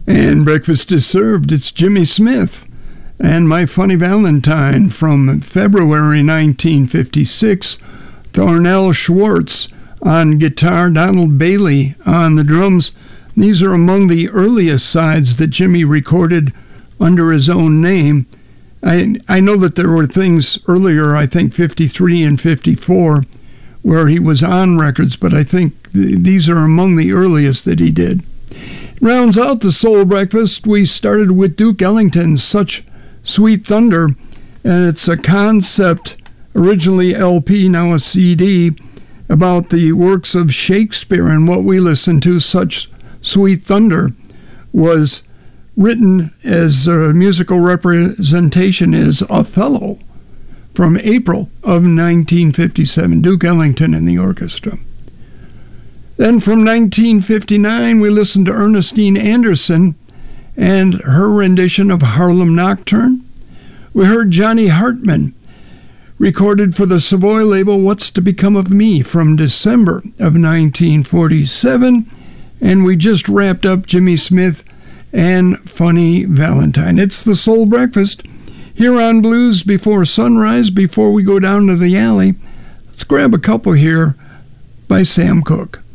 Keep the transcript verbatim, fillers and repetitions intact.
And breakfast is served. It's Jimmy Smith and My Funny Valentine from February nineteen fifty-six. Thornell Schwartz on guitar, Donald Bailey on the drums. These are among the earliest sides that Jimmy recorded under his own name. I, I know that there were things earlier, I think fifty-three and fifty-four, where he was on records, but I think th- these are among the earliest that he did. Rounds out the Soul Breakfast, we started with Duke Ellington's Such Sweet Thunder, and it's a concept, originally L P, now a C D, about the works of Shakespeare. And what we listened to, Such Sweet Thunder, was written as a musical representation is Othello from April of nineteen fifty-seven, Duke Ellington and the orchestra. Then from nineteen fifty-nine, we listened to Ernestine Anderson and her rendition of Harlem Nocturne. We heard Johnny Hartman, recorded for the Savoy label, What's to Become of Me, from December of nineteen forty-seven. And we just wrapped up Jimmy Smith and Funny Valentine. It's the Soul Breakfast here on Blues Before Sunrise. Before we go down to the alley, let's grab a couple here by Sam Cooke.